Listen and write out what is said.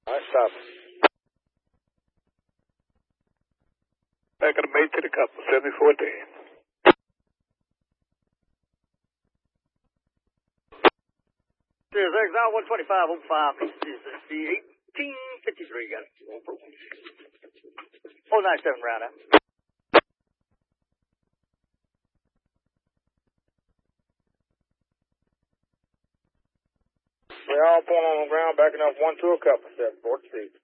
All right, stop. Back of the mate to the couple, 74 day. There's Exile 12505. This is the 1853. Got it. 497 round out. They're all pulling on the ground, backing up 1 to a couple, 746.